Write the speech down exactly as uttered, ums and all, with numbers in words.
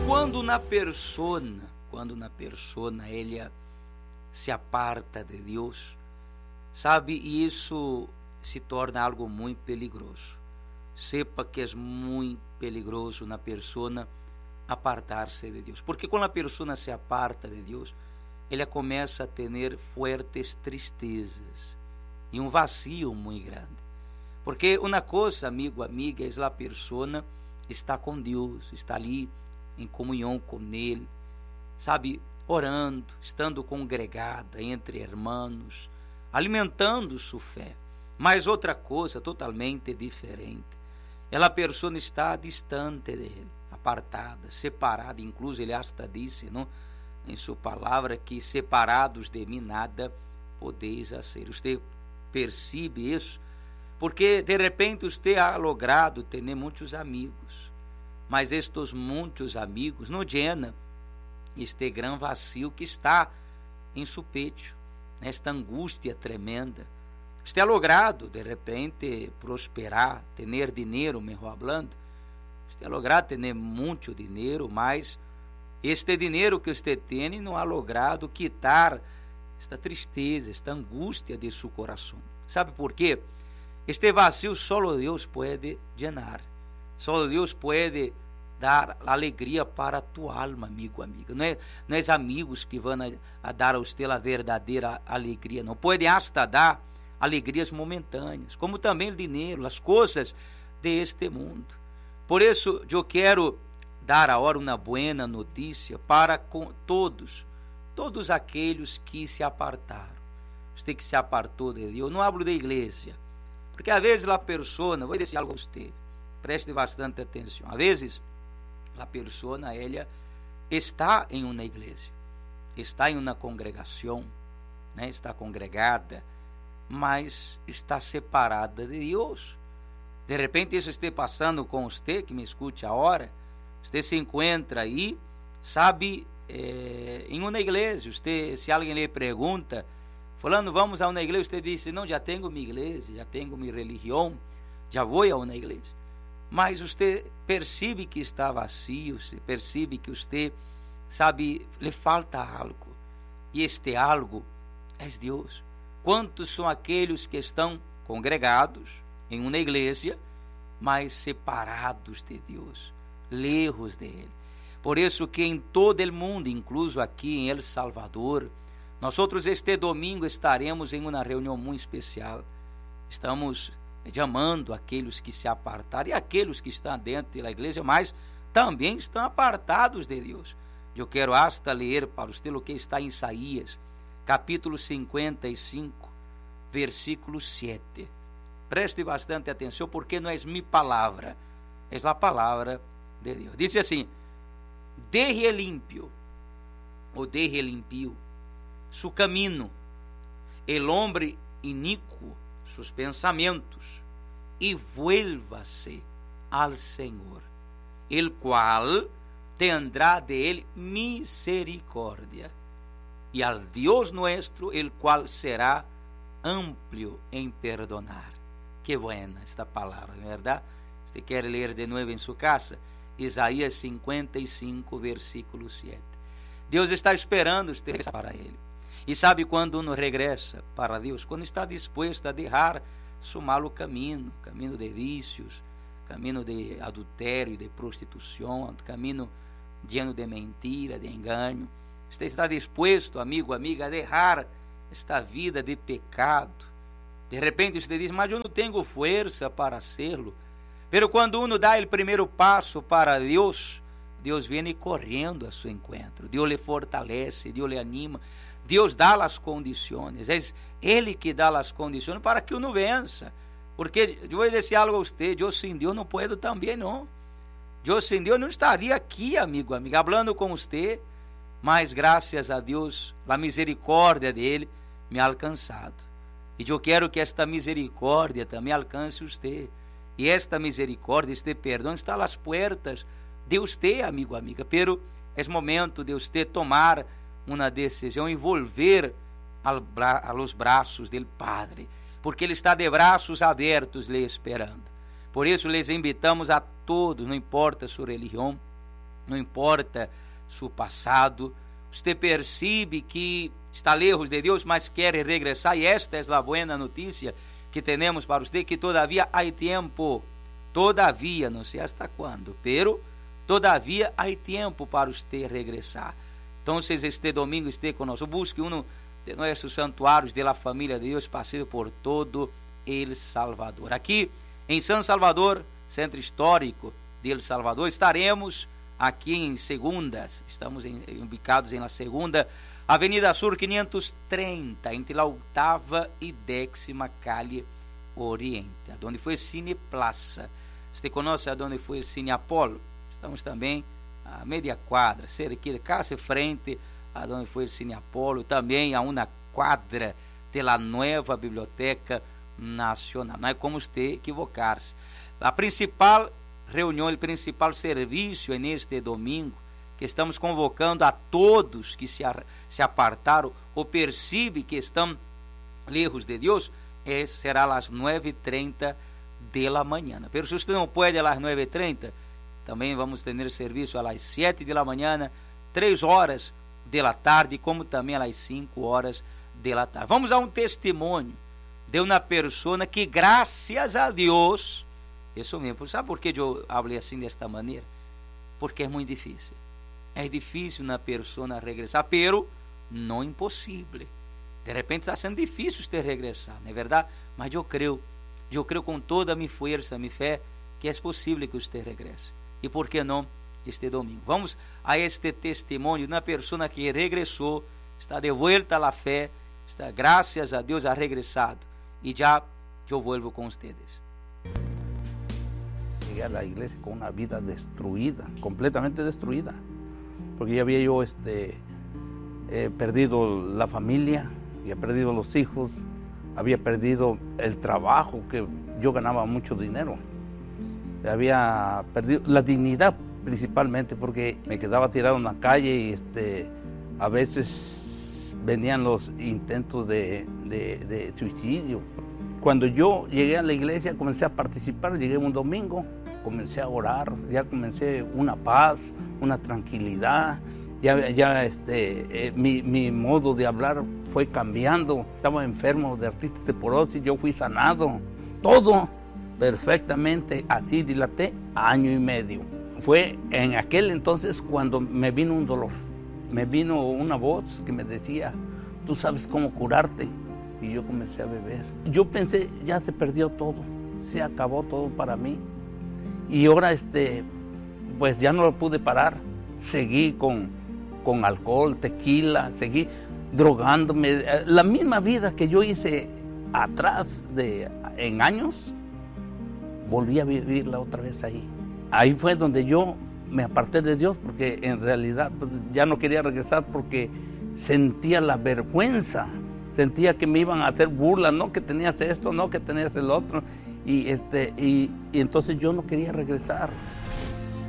quando na persona, quando na persona ele se aparta de Deus, sabe, isso se torna algo muito perigoso. Sepa que é muito perigoso na persona apartar-se de Deus, porque quando a persona se aparta de Deus, ela começa a ter fortes tristezas e um vazio muito grande. Porque uma coisa, amigo, amiga, é a persona está com Deus, está ali em comunhão com Ele, sabe, orando, estando congregada entre irmãos, alimentando sua fé. Mas outra coisa totalmente diferente, ela a persona está distante dele, apartada, separada. Incluso ele hasta disse, não, em sua palavra, que separados de mim nada podeis fazer. Você percebe isso? Porque de repente você ha logrado ter muitos amigos, mas estes muitos amigos não llenam este grande vazio que está em seu peito, nesta angústia tremenda. Você ha logrado de repente prosperar, ter dinheiro, melhor falando, você ha logrado ter muito dinheiro, mas este dinheiro que você tem não ha logrado quitar esta tristeza, esta angústia de seu coração. Sabe por quê? Este vazio só Deus pode llenar, só Deus pode dar alegria para a tua alma, amigo, amiga. Não é, não é amigos que vão a, a dar a você a verdadeira alegria, não. Pode hasta dar alegrias momentâneas, como também o dinheiro, as coisas deste mundo. Por isso, eu quero dar agora uma boa notícia para com todos, todos aqueles que se apartaram. Você que se apartou de Deus, eu não hablo da igreja, porque às vezes a persona, vou dizer algo a você, preste bastante atenção, às vezes a persona, ela está em uma igreja, está em uma congregação, né? Está congregada, mas está separada de Deus. De repente isso esteja passando com você, que me escute agora. Você se encontra aí, sabe, é, em uma igreja. Você, se alguém lhe pergunta, falando, vamos a uma igreja, você diz, não, já tenho minha igreja, já tenho minha religião, já vou a uma igreja. Mas você percebe que está vazio, você percebe que você, sabe, lhe falta algo. E este algo é Deus. Quantos são aqueles que estão congregados em uma igreja, mas separados de Deus, lejos dele? Por isso que em todo o mundo, incluso aqui em El Salvador, nós outros este domingo estaremos em uma reunião muito especial. Estamos chamando aqueles que se apartaram e aqueles que estão dentro da igreja, mas também estão apartados de Deus. Eu quero hasta ler para você o que está em Isaías, capítulo cinquenta e cinco, versículo sete. Preste bastante atenção, porque não é minha palavra, é a palavra de Deus. Diz assim: deje limpio, ou deje limpio, su camino, el hombre iníquo, sus pensamentos, e vuelva-se al Senhor, el cual tendrá de él misericordia, e al Dios nuestro, el cual será amplio em perdonar. Que buena esta palavra, não é verdade? Você quer ler de novo em sua casa? Isaías cinquenta e cinco, versículo sete. Deus está esperando você para Ele. E sabe quando uno regressa para Deus? Quando está disposto a deixar seu malo caminho, caminho de vícios, caminho de adultério, de prostituição, caminho lleno de mentira, de engano. Você está disposto, amigo, amiga, a deixar esta vida de pecado. De repente você diz, mas eu não tenho força para hacerlo. Pero quando uno dá o primeiro passo para Deus, Deus vem correndo a seu encontro. Deus lhe fortalece, Deus lhe anima, Deus dá as condições. É Ele que dá as condições para que uno vença. Porque eu vou dizer algo a você, eu sem Deus não posso também não. Eu sem Deus não estaria aqui, amigo, amiga, falando com você. Mas graças a Deus, a misericórdia dele me ha alcançado. E eu quero que esta misericórdia também alcance você. E esta misericórdia, este perdão está às portas de você, amigo, amiga. Pero é momento de você tomar uma decisão, envolver al bra a los braços do Padre, porque Ele está de braços abertos lhe esperando. Por isso, les invitamos a todos, não importa sua religião, não importa seu passado, você percebe que está lejos de Deus, mas quer regressar, e esta é a boa notícia que temos para você, que todavia há tempo, todavia, não sei hasta quando, pero todavia há tempo para você regressar. Então, este domingo esteja conosco, busque um de nossos santuários de la família de Deus, passeio por todo El Salvador. Aqui em San Salvador, centro histórico de El Salvador, estaremos aqui em segundas, estamos em, ubicados em la segunda Avenida Sur quinhentos e trinta, entre a oitava e décima calle Oriente, onde foi Cine Plaza. Você conhece onde foi Cine Apolo? Estamos também a meia quadra, cerca de casa frente a onde foi Cine Apolo, também a uma quadra de la nova Biblioteca Nacional. Não é como você equivocar-se. A principal reunião, o principal serviço é neste domingo, que estamos convocando a todos que se, se apartaram ou percebem que estão lejos de Deus, é, será às nove e trinta da manhã. Pero se você não pode às nove e trinta, também vamos ter serviço às sete da manhã, três horas da tarde, como também às cinco horas da tarde. Vamos a um testemunho de uma pessoa que, graças a Deus, isso mesmo, sabe por que eu falei assim desta maneira? Porque é muito difícil. É difícil na pessoa regressar, pero não impossível. De repente está sendo difícil você regressar, não é verdade? Mas eu creio, eu creio com toda a minha força, a minha fé, que é possível que você regresse. E por que não este domingo? Vamos a este testemunho de uma pessoa que regressou, está de volta à fé, está, graças a Deus, ha regressado. E já eu volvo com vocês. Llegué a la iglesia con una vida destruida, completamente destruida, porque ya había yo este, eh, perdido la familia, había perdido los hijos, había perdido el trabajo, que yo ganaba mucho dinero, había perdido la dignidad principalmente, porque me quedaba tirado en la calle y este, a veces venían los intentos de, de, de suicidio. Cuando yo llegué a la iglesia, comencé a participar, llegué un domingo, comencé a orar, ya comencé una paz, una tranquilidad, ya, ya este, eh, mi, mi modo de hablar fue cambiando. Estaba enfermo de artritis seporosis, yo fui sanado, todo perfectamente, así dilaté año y medio. Fue en aquel entonces cuando me vino un dolor, me vino una voz que me decía, tú sabes cómo curarte. Y yo comencé a beber. Yo pensé, ya se perdió todo, se acabó todo para mí. Y ahora, este, pues ya no lo pude parar. Seguí con, con alcohol, tequila, seguí drogándome. La misma vida que yo hice atrás de, en años, volví a vivirla otra vez ahí. Ahí fue donde yo me aparté de Dios, porque en realidad pues, ya no quería regresar porque sentía la vergüenza. Sentía que me iban a hacer burla, no que tenías esto, no que tenías el otro, y, este, y, y entonces yo no quería regresar.